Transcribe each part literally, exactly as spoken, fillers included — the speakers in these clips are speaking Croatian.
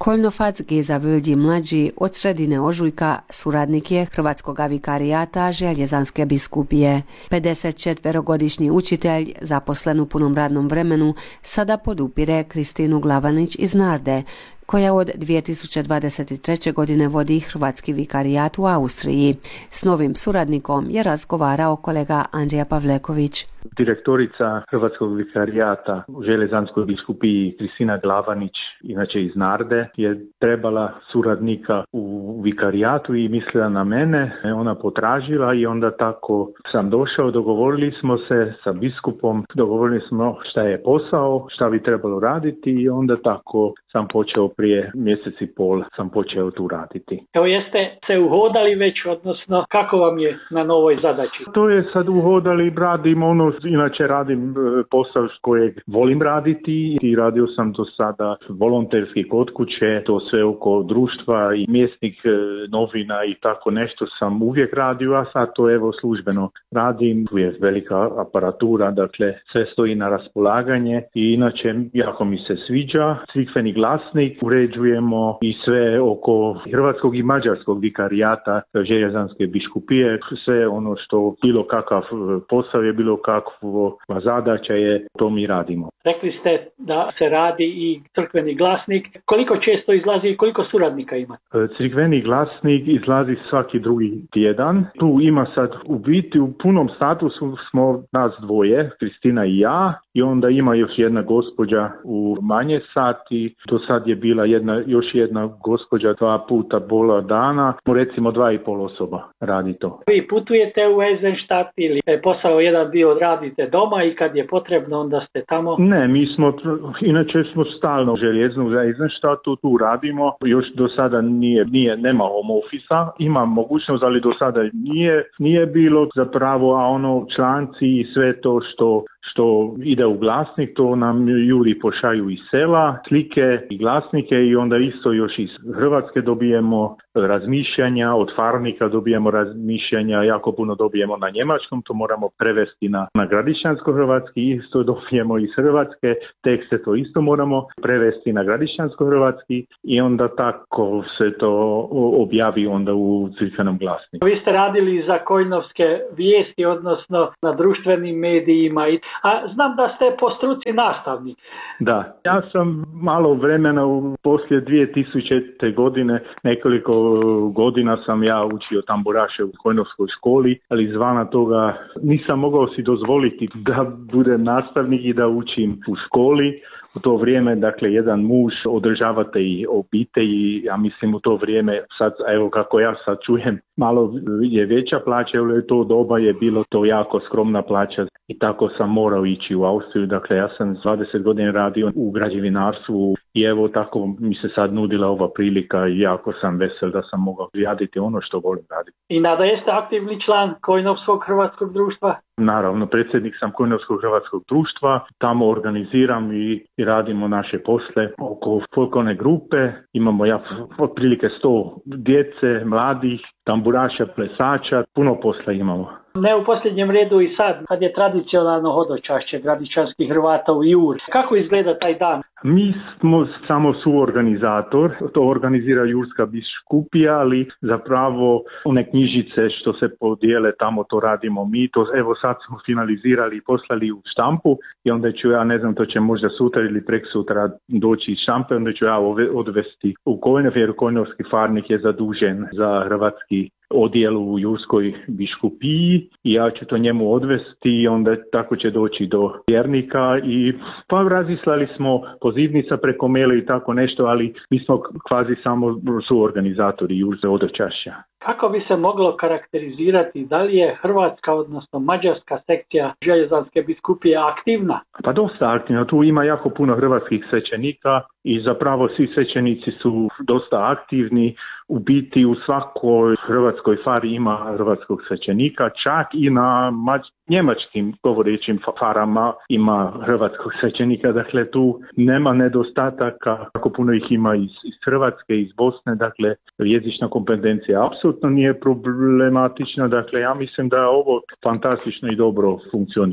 Koljnofac Geza Völji mlađi od sredine ožujka suradnik je Hrvatskog vikarijata Željezanske biskupije. pedesetčetverogodišnji učitelj, zaposlen u punom radnom vremenu, sada podupire Kristinu Glavanić iz Narde, koja od dvije tisuće dvadeset treće. godine vodi Hrvatski vikarijat u Austriji. S novim suradnikom je razgovarao kolega Andrija Pavleković. Direktorica Hrvatskog vikarijata u Željezanskoj biskupiji Kristina Glavanić, inače iz Narde, je trebala suradnika u vikarijatu i mislila na mene. Ona potražila i onda tako sam došao, dogovorili smo se sa biskupom, dogovorili smo šta je posao, šta bi trebalo raditi i onda tako sam počeo prije mjesec i pol sam počeo tu raditi. Evo, jeste se uhodali već, odnosno kako vam je na novoj zadaći? To je sad uhodali, radim ono, inače radim posao kojeg volim raditi i radio sam do sada volonterski kod kuće, to sve oko društva i mjesnik novina i tako nešto sam uvijek radio, a sad to evo službeno radim. Tu je velika aparatura, dakle sve stoji na raspolaganje i inače jako mi se sviđa. Crkveni glasnik uređujemo i sve oko hrvatskog i mađarskog vikarijata Željezanske biskupije, sve ono što bilo kakav posao je, bilo kakvo zadaća je, to mi radimo. Rekli ste da se radi i crkveni glasnik. Koliko često izlazi i koliko suradnika ima? Crkveni glasnik izlazi svaki drugi tjedan. Tu ima sad u biti u punom statusu smo nas dvoje, Kristina i ja, i onda ima još jedna gospođa u manje sati. Do sad je bila jedna, još jedna gospođa dva puta bola dana. Recimo dva i pol osoba radi to. Vi putujete u Eisenstadt ili je posao jedan dio radite doma i kad je potrebno onda ste tamo? Ne, mi smo, inače smo stalno u Željeznu za Eisenstadtu, tu radimo. Još do sada nije, nije nema home office-a, ima mogućnost, ali do sada nije, nije bilo zapravo, a ono članci i sve to što što ide u glasnik, to nam juri pošalju iz sela, slike i glasnike i onda isto još iz Hrvatske dobijemo razmišljanja, od farnika dobijemo razmišljanja, jako puno dobijemo na njemačkom, to moramo prevesti na, na gradišćansko-hrvatski, isto dobijemo iz Hrvatske, tekste to isto moramo prevesti na gradišćansko-hrvatski i onda tako se to objavi onda u crkvenom glasniku. Vi ste radili za Koljnovske vijesti, odnosno na društvenim medijima, a znam da ste po struci nastavnik. Da, ja sam malo vremena u poslije dvije tisućite. godine, nekoliko godina sam ja učio tamburaše u Koljnovskoj školi, ali izvana toga nisam mogao si dozvoliti da budem nastavnik i da učim u školi. U to vrijeme, dakle, jedan muž održavate i obitelji, ja mislim u to vrijeme, sad, evo kako ja sad čujem, malo je veća plaća, ali to doba je bilo to jako skromna plaća i tako sam morao ići u Austriju. Dakle, ja sam dvadeset godina radio u građevinarstvu i evo tako mi se sad nudila ova prilika i jako sam vesel da sam mogao raditi ono što volim raditi. I nada jeste aktivni član Koljnovskog hrvatskog društva? Naravno, predsjednik sam Koljnovskog hrvatskog društva, tamo organiziram i, i radimo naše posle oko folklorne grupe. Imamo ja otprilike sto djece, mladih, tamburaša, plesača, puno posla imamo. Ne u posljednjem redu i sad, kad je tradicionalno hodočašće gradišćanskih Hrvata u Jur. Kako izgleda taj dan? Mi smo samo suorganizator, to organizira Jurska biskupija, ali zapravo one knjižice što se podijele tamo to radimo mi. To evo sad smo finalizirali i poslali u štampu i onda ću ja, ne znam, to će možda sutra ili preksutra doći iz štampe, onda ću ja odvesti u Koljnov, jer Koljnovski farnik je zadužen za hrvatski odjel u Jurskoj biskupiji i ja ću to njemu odvesti i onda tako će doći do vjernika i pa razislali smo pozivnica preko maila i tako nešto, ali mi smo kvazi samo suorganizatori Jurze hodočašća. Kako bi se moglo karakterizirati da li je hrvatska, odnosno mađarska sekcija Željezanske biskupije aktivna? Pa dosta aktivna, tu ima jako puno hrvatskih svećenika i zapravo svi svećenici su dosta aktivni. U biti u svakoj hrvatskoj fari ima hrvatskog svećenika, čak i na mađ- njemačkim govorećim farama ima hrvatskog svećenika, dakle tu nema nedostataka, kako puno ih ima iz, iz Hrvatske, iz Bosne, dakle jezična kompetencija apsolutno nije problematična, dakle ja mislim da ovo fantastično i dobro funkcionira.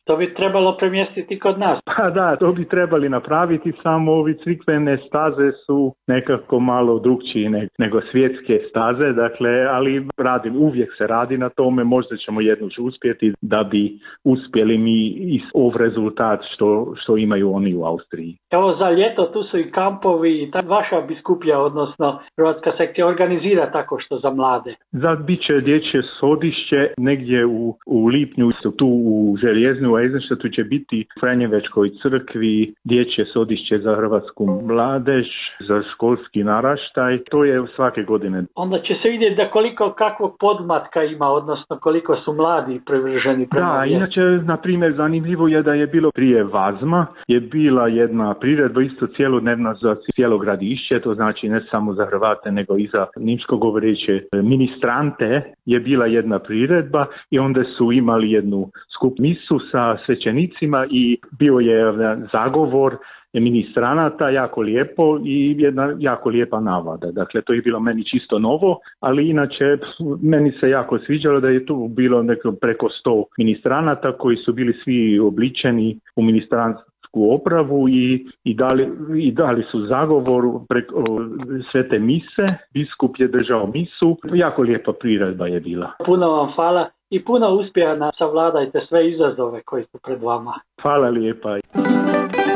To bi trebalo premjestiti kod nas. Pa da, to bi trebali napraviti, samo ovi crkvene staze su nekako malo drukčiji nego svjetske staze, dakle, ali radim, uvijek se radi na tome, možda ćemo jednu uspjeti da bi uspjeli mi iz ov rezultat što, što imaju oni u Austriji. Evo za ljeto tu su i kampovi i ta vaša biskupija, odnosno Hrvatska sekcija organizira tako što za mlade. Za bit će dječje sodišće negdje u, u lipnju, tu u Željeznu, a Eisenstadtu će biti u Franjevečkoj crkvi dječje sodišće za hrvatsku mladež, za školski naraštaj. To je svake godine. Onda će se vidjeti da koliko kakvog podmatka ima, odnosno koliko su mladi privrženi prema Da, vjeru. inače, na primjer, zanimljivo je da je bilo prije Vazma, je bila jedna priredba isto cijelodnevna za cijelo gradišće, to znači ne samo za Hrvate, nego i za nimsko govoreće ministrante, je bila jedna priredba i onda su imali jednu skup misu sa svećenicima i bio je zagovor ministranata, jako lijepo i jedna jako lijepa navada. Dakle, to je bilo meni čisto novo, ali inače meni se jako sviđalo da je tu bilo neko preko sto ministranata koji su bili svi obličeni u ministransku opravu i, i, dali, i dali su zagovor preko svete mise. Biskup je držao misu. Jako lijepa priredba je bila. Puno vam hvala i puno uspjeha, savladajte sve izazove koji su pred vama. Hvala lijepa.